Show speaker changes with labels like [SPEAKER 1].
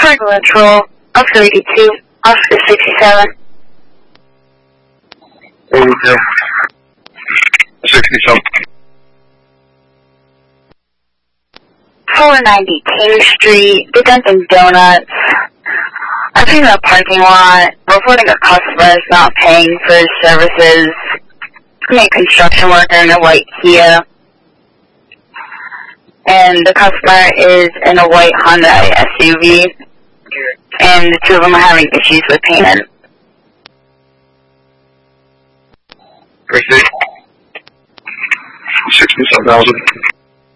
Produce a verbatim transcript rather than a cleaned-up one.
[SPEAKER 1] Control, Officer eighty-two, Officer sixty-seven.
[SPEAKER 2] eighty-two. sixty-seven.
[SPEAKER 1] four ninety King Street, the Dunkin' Donuts. I'm in the parking lot, reporting a customer is not paying for his services. I'm a construction worker in a white Kia. And the customer is in a white Hyundai S U V. And the two of them are having issues with payment.
[SPEAKER 2] Proceed. sixty-seven thousand.